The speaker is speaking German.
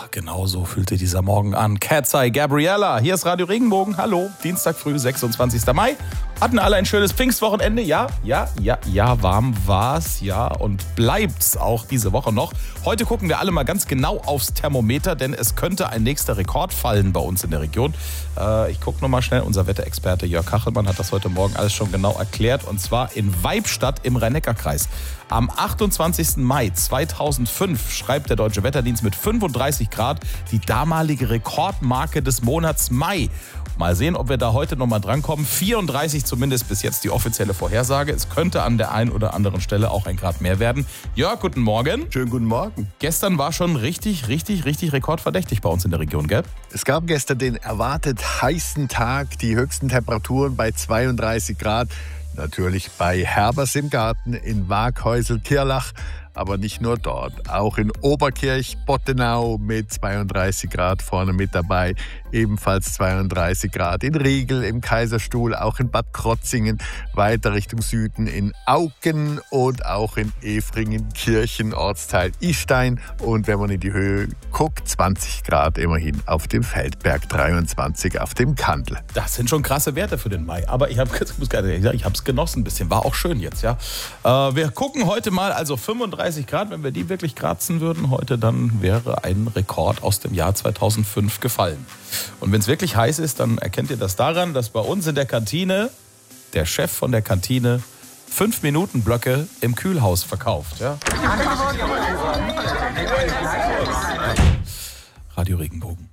genau so fühlte dieser Morgen an. Cat's Eye Gabriella, hier ist Radio Regenbogen. Hallo, Dienstag früh, 26. Mai. Hatten alle ein schönes Pfingstwochenende? Ja, warm war's, ja, und bleibt's auch diese Woche noch. Heute gucken wir alle mal ganz genau aufs Thermometer, denn es könnte ein nächster Rekord fallen bei uns in der Region. Ich gucke nochmal schnell, unser Wetterexperte Jörg Kachelmann hat das heute Morgen alles schon genau erklärt, und zwar in Weibstadt im Rhein-Neckar-Kreis. Am 28. Mai 2005 schreibt der Deutsche Wetterdienst mit 35 Grad die damalige Rekordmarke des Monats Mai. Mal sehen, ob wir da heute nochmal drankommen. 34 zumindest bis jetzt die offizielle Vorhersage. Es könnte an der einen oder anderen Stelle auch ein Grad mehr werden. Jörg, guten Morgen. Schönen guten Morgen. Gestern war schon richtig rekordverdächtig bei uns in der Region, gell? Es gab gestern den erwartet heißen Tag, die höchsten Temperaturen bei 32 Grad. Natürlich bei Herbers im Garten in Waaghäusel-Kirlach. Aber nicht nur dort, auch in Oberkirch-Bottenau mit 32 Grad vorne mit dabei, ebenfalls 32 Grad in Riegel, im Kaiserstuhl, auch in Bad Krotzingen, weiter Richtung Süden in Auken und auch in Efringen-Kirchen, Ortsteil Istein. Und wenn man in die Höhe guckt, 20 Grad immerhin auf dem Feldberg, 23 auf dem Kandel. Das sind schon krasse Werte für den Mai, aber ich habe es genossen ein bisschen, war auch schön jetzt, ja. Wir gucken heute mal, also 35 Grad, wenn wir die wirklich kratzen würden heute, dann wäre ein Rekord aus dem Jahr 2005 gefallen. Und wenn es wirklich heiß ist, dann erkennt ihr das daran, dass bei uns in der Kantine der Chef von der Kantine 5-Minuten-Blöcke im Kühlhaus verkauft. Ja? Radio Regenbogen.